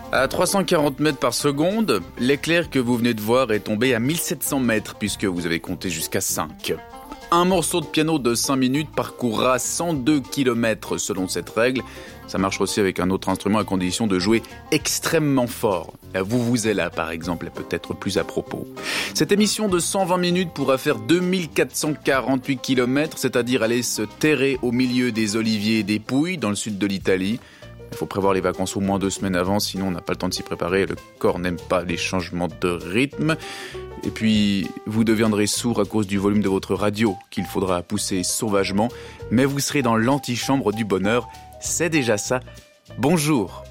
À 340 mètres par seconde, l'éclair que vous venez de voir est tombé à 1700 mètres puisque vous avez compté jusqu'à 5. Un morceau de piano de 5 minutes parcourra 102 km selon cette règle. Ça marche aussi avec un autre instrument à condition de jouer extrêmement fort. La vuvuzela par exemple est peut-être plus à propos. Cette émission de 120 minutes pourra faire 2448 km, c'est-à-dire aller se terrer au milieu des oliviers et des Pouilles dans le sud de l'Italie. Il faut prévoir les vacances au moins 2 semaines avant, sinon on n'a pas le temps de s'y préparer. Le corps n'aime pas les changements de rythme. Et puis, vous deviendrez sourd à cause du volume de votre radio, qu'il faudra pousser sauvagement. Mais vous serez dans l'antichambre du bonheur. C'est déjà ça. Bonjour.